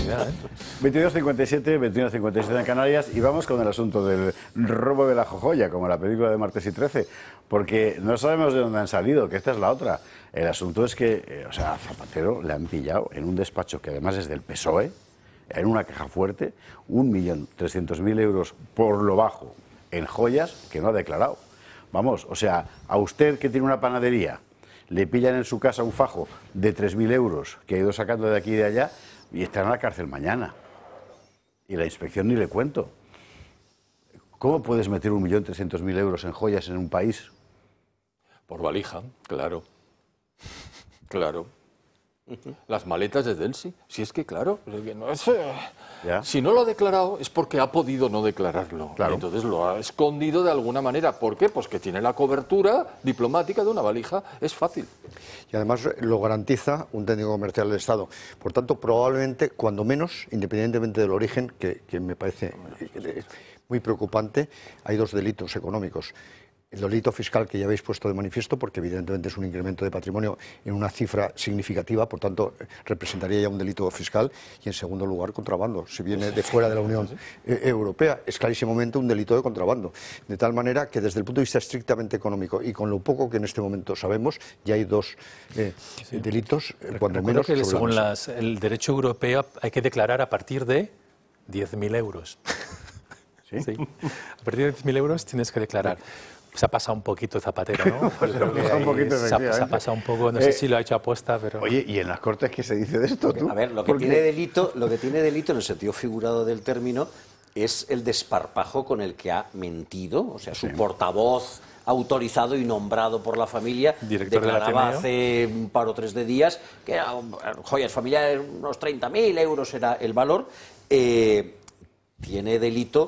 oportunidad, ¿eh? 22:57, 21:57 en Canarias, y vamos con el asunto del robo de la joya, como la película de Martes y 13, porque no sabemos de dónde han salido, que esta es la otra. El asunto es que, a Zapatero le han pillado en un despacho que además es del PSOE, en una caja fuerte, 1.300.000 euros por lo bajo en joyas que no ha declarado. Vamos, a usted que tiene una panadería, le pillan en su casa un fajo de 3.000 euros que ha ido sacando de aquí y de allá y estará en la cárcel mañana. Y la inspección ni le cuento. ¿Cómo puedes meter 1.300.000 euros en joyas en un país? Por valija, claro. Claro. Las maletas de Delsi. Si es que, claro, si no lo ha declarado es porque ha podido no declararlo. Claro. Entonces lo ha escondido de alguna manera. ¿Por qué? Pues que tiene la cobertura diplomática de una valija. Es fácil. Y además lo garantiza un técnico comercial del Estado. Por tanto, probablemente, cuando menos, independientemente del origen, que me parece muy preocupante, hay dos delitos económicos. El delito fiscal que ya habéis puesto de manifiesto, porque evidentemente es un incremento de patrimonio en una cifra significativa, por tanto representaría ya un delito fiscal, y en segundo lugar contrabando, si viene de fuera de la Unión Europea, es clarísimamente un delito de contrabando, de tal manera que desde el punto de vista estrictamente económico y con lo poco que en este momento sabemos, ya hay dos delitos, cuando menos. Que según el derecho europeo hay que declarar a partir de 10.000 euros. ¿Sí? Sí. A partir de 10.000 euros tienes que declarar. Se ha pasado un poquito Zapatero, ¿no? Se ha pasado un poco, no sé si lo ha hecho aposta, pero... Oye, ¿y en las Cortes qué se dice de esto, tú? A ver, lo que tiene delito en el sentido figurado del término es el desparpajo con el que ha mentido, o sea, su portavoz autorizado y nombrado por la familia, Director declaraba hace un par o tres de días que eran joyas familiares, unos 30.000 euros era el valor. Tiene delito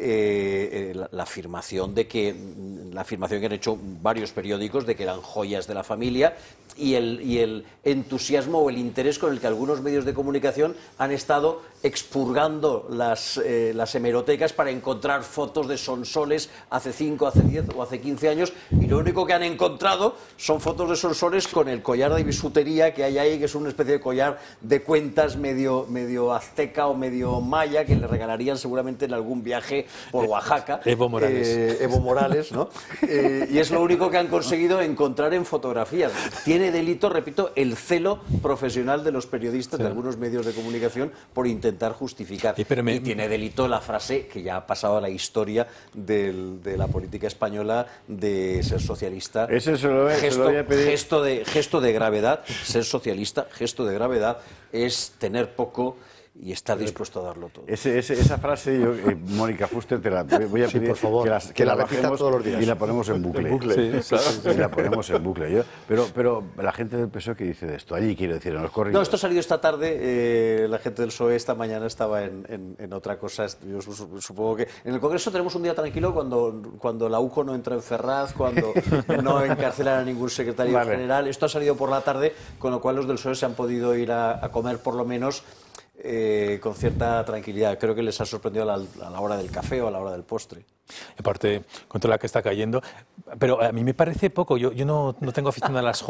la afirmación que han hecho varios periódicos de que eran joyas de la familia, y el entusiasmo o el interés con el que algunos medios de comunicación han estado expurgando las hemerotecas para encontrar fotos de Sonsoles hace 5, hace 10 o hace 15 años, y lo único que han encontrado son fotos de Sonsoles con el collar de bisutería que hay ahí, que es una especie de collar de cuentas medio azteca o medio maya, que le regalarían seguramente en algún viaje por Oaxaca. Evo Morales. ¿no? Y es lo único que han conseguido encontrar en fotografías. Tiene delito, repito, el celo profesional de los periodistas de algunos medios de comunicación por intentar justificar. Y tiene delito la frase que ya ha pasado a la historia de la política española de ser socialista. Ese se lo voy a pedir. Gesto de gravedad. Ser socialista, gesto de gravedad, es tener poco y estar dispuesto a darlo todo. Esa frase, Mónica Fuster, te la voy a pedir, por favor, que la repita bajemos todos los días. y la ponemos en bucle. Y la ponemos en bucle. Pero la gente del PSOE, ¿qué dice de esto? Allí, quiero decir, en los corrillos. No, esto ha salido esta tarde. La gente del PSOE esta mañana estaba en otra cosa. Yo supongo que en el Congreso tenemos un día tranquilo cuando la UCO no entra en Ferraz, cuando no encarcelan a ningún secretario general. Esto ha salido por la tarde, con lo cual los del PSOE se han podido ir a comer por lo menos con cierta tranquilidad. Creo que les ha sorprendido a la hora del café o a la hora del postre. Aparte, contra la que está cayendo. Pero a mí me parece poco. Yo no tengo afición a las